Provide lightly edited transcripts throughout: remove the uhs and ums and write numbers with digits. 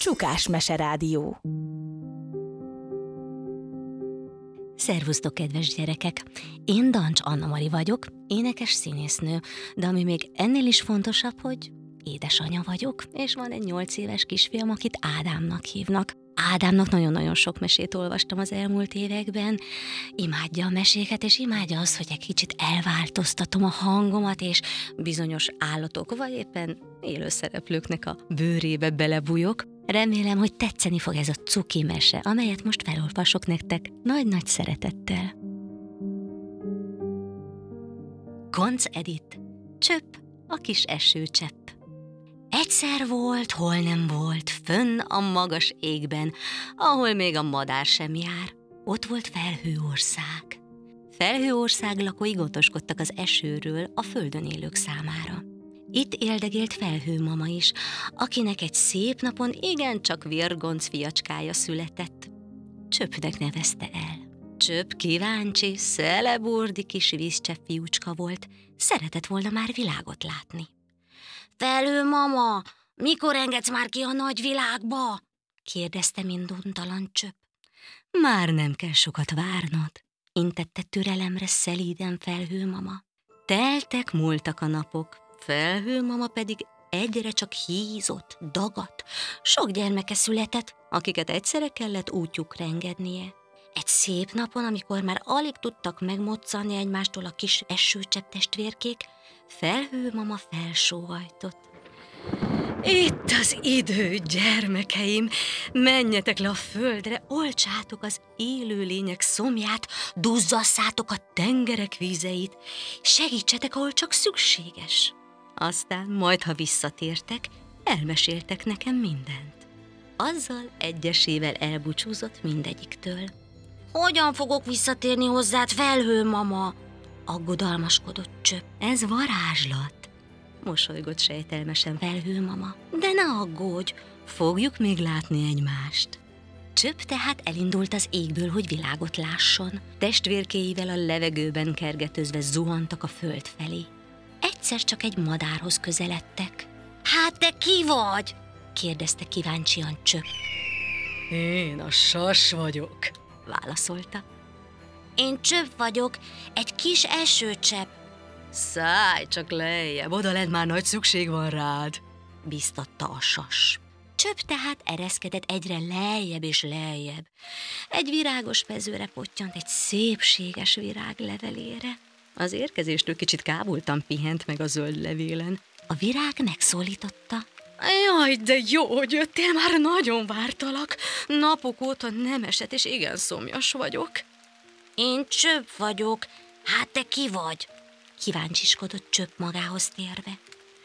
Csukás Meserádió. Szervusztok, kedves gyerekek! Én Dancs Anna-Mari vagyok, énekes színésznő, de ami még ennél is fontosabb, hogy édesanya vagyok, és van egy 8 éves kisfiam, akit Ádámnak hívnak. Ádámnak nagyon-nagyon sok mesét olvastam az elmúlt években, imádja a meséket, és imádja azt, hogy egy kicsit elváltoztatom a hangomat, és bizonyos állatok, vagy éppen élő szereplőknek a bőrébe belebújok. Remélem, hogy tetszeni fog ez a cuki mese, amelyet most felolvasok nektek nagy-nagy szeretettel. Koncz Edith, Csöpp, a kis esőcsepp. Egyszer volt, hol nem volt, fönn a magas égben, ahol még a madár sem jár. Ott volt Felhőország. Felhőország lakói gondoskodtak az esőről a földön élők számára. Itt éldegélt Felhőmama is, akinek egy szép napon igencsak virgonc fiacskája született. Csöppnek nevezte el. Csöpp kíváncsi, szeleburdi kis vízcsepp fiúcska volt, szeretett volna már világot látni. Felhőmama, mikor engedsz már ki a nagyvilágba? Kérdezte minduntalan Csöpp. Már nem kell sokat várnod, intette türelemre szelíden Felhőmama. Teltek, múltak a napok, Felhőmama pedig egyre csak hízott, dagadt. Sok gyermeke született, akiket egyszerre kellett útjukra engednie. Egy szép napon, amikor már alig tudtak megmoccani egymástól a kis esőcsepp testvérkék, Felhőmama felsóhajtott. Itt az idő, gyermekeim! Menjetek le a földre, oltsátok az élőlények szomját, duzzasszátok a tengerek vízeit, segítsetek, ahol csak szükséges. Aztán majd, ha visszatértek, elmeséltek nekem mindent. Azzal egyesével elbúcsúzott mindegyiktől. Hogyan fogok visszatérni hozzád, Felhőmama? Aggodalmaskodott Csöpp. Ez varázslat, mosolygott sejtelmesen Felhőmama. De ne aggódj, fogjuk még látni egymást. Csöpp tehát elindult az égből, hogy világot lásson. Testvérkéivel a levegőben kergetőzve zuhantak a föld felé. Egyszer csak egy madárhoz közeledtek. Hát te ki vagy? Kérdezte kíváncsian Csöpp. Én a sas vagyok, válaszolta. Én Csöpp vagyok, egy kis esőcsepp. Szállj csak lejjebb, odalent már nagy szükség van rád, biztatta a sas. Csöpp tehát ereszkedett egyre lejjebb és lejjebb. Egy virágos mezőre pottyant egy szépséges virág levelére. Az érkezéstől kicsit kábultan pihent meg a zöld levélen. A virág megszólította. Jaj, de jó, hogy jöttél, már nagyon vártalak. Napok óta nem esett, és igen szomjas vagyok. Én Csöpp vagyok, hát te ki vagy? Kíváncsiskodott Csöpp magához térve.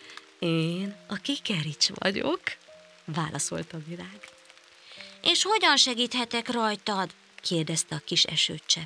Én a kikerics vagyok, válaszolta a virág. És hogyan segíthetek rajtad? Kérdezte a kis esőcsepp.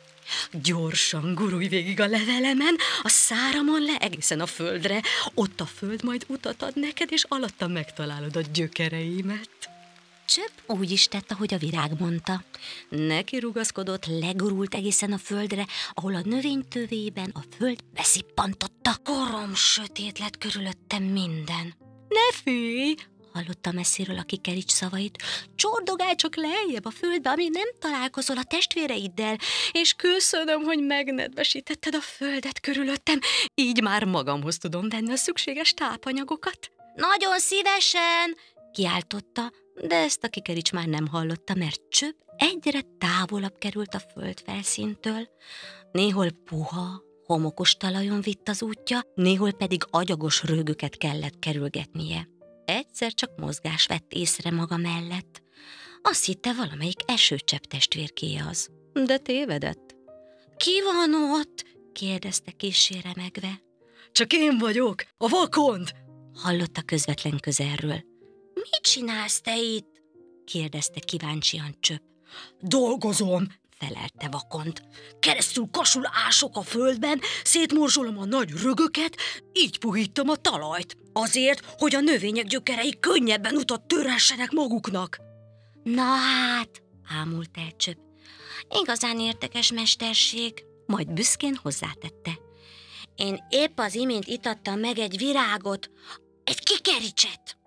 Gyorsan gurulj végig a levelemen, a száramon le egészen a földre, ott a föld majd utat ad neked, és alatta megtalálod a gyökereimet. Csöpp úgy is tett, ahogy a virág mondta. Neki rugaszkodott, legurult egészen a földre, ahol a növény tövében a föld beszippantotta. Korom sötét lett körülöttem minden. Ne félj! Hallotta messziről a kikerics szavait. Csordogálj csak lejjebb a földbe, amíg nem találkozol a testvéreiddel, és köszönöm, hogy megnedvesítetted a földet körülöttem, így már magamhoz tudom venni a szükséges tápanyagokat. Nagyon szívesen! Kiáltotta, de ezt a kikerics már nem hallotta, mert Csöpp egyre távolabb került a földfelszíntől. Néhol puha, homokos talajon vitt az útja, néhol pedig agyagos rögöket kellett kerülgetnie. Egyszer csak mozgás vett észre maga mellett. Azt hitte, valamelyik esőcsepp testvérkéje az, de tévedett. Ki van ott? Kérdezte kissé remegve. Csak én vagyok, a vakond! Hallotta közvetlen közelről. Mit csinálsz te itt? Kérdezte kíváncsian Csöpp. Dolgozom, felelte vakond. Keresztül kasul ások a földben, szétmorzsolom a nagy rögöket, így puhítom a talajt. Azért, hogy a növények gyökerei könnyebben utat törhessenek maguknak. Na hát, ámult el Csöpp. Igazán érdekes mesterség. Majd büszkén hozzátette. Én épp az imént itattam meg egy virágot, egy kikericset.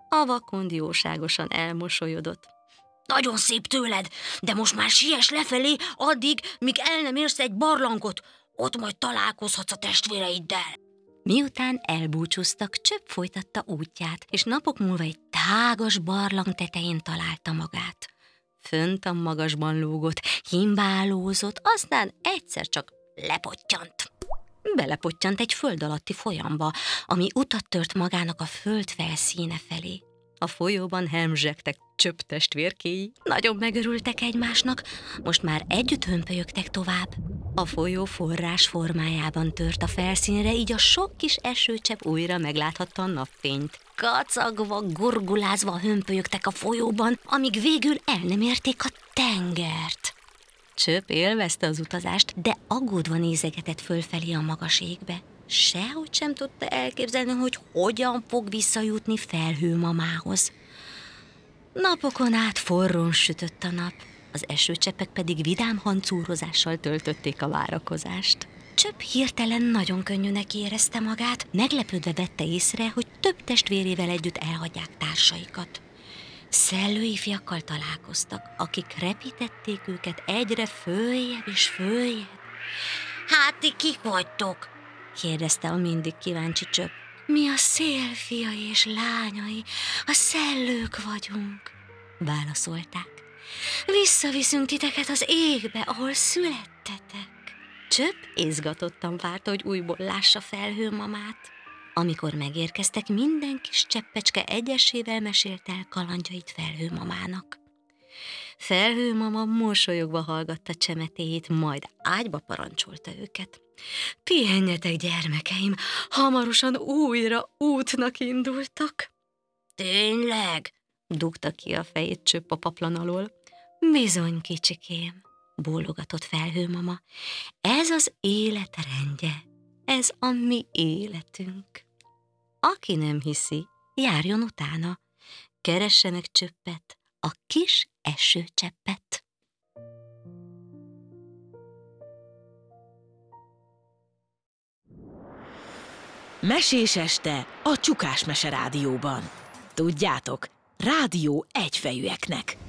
A vakond jóságosan elmosolyodott. Nagyon szép tőled, de most már siess lefelé, addig, míg el nem érsz egy barlangot. Ott majd találkozhatsz a testvéreiddel. Miután elbúcsúztak, Csöpp folytatta útját, és napok múlva egy tágas barlang tetején találta magát. Fönt a magasban lógott, himbálózott, aztán egyszer csak lepottyant. Belepottyant egy föld alatti folyamba, ami utat tört magának a föld felszíne felé. A folyóban hemzsegtek Csöpp testvérkéi, nagyon megörültek egymásnak, most már együtt hömpölyögtek tovább. A folyó forrás formájában tört a felszínre, így a sok kis esőcsepp újra megláthatta a napfényt. Kacagva, gurgulázva hömpölyögtek a folyóban, amíg végül el nem érték a tengert. Csöpp élvezte az utazást, de aggódva nézegetett fölfelé a magas égbe. Sehogy sem tudta elképzelni, hogy hogyan fog visszajutni Felhőmamához. Napokon át forrón sütött a nap, az esőcseppek pedig vidám hancúrozással töltötték a várakozást. Csöpp hirtelen nagyon könnyűnek érezte magát, meglepődve vette észre, hogy több testvérével együtt elhagyják társaikat. Szellő ifjakkal találkoztak, akik repítették őket egyre följebb és följebb. Hát ti kik vagytok? Kérdezte a mindig kíváncsi Csöpp. Mi a szél fiai és lányai, a szellők vagyunk, válaszolták. Visszaviszünk titeket az égbe, ahol születtetek. Csöpp izgatottan várta, hogy újból lássa Felhőmamát. Amikor megérkeztek, minden kis cseppecske egyesével mesélte el kalandjait Felhőmamának. Felhőmama mosolyogva hallgatta csemetéjét, majd ágyba parancsolta őket. Pihenjetek, gyermekeim, hamarosan újra útnak indultak. Tényleg? Dugta ki a fejét Csöpp a paplan alól. Bizony, kicsikém, bólogatott Felhőmama. Ez az élet rendje, ez a mi életünk. Aki nem hiszi, járjon utána, keresse meg Csöppet, a kis esőcseppet. Mesés este a Csukás Mese Rádióban. Tudjátok, rádió egyfejűeknek.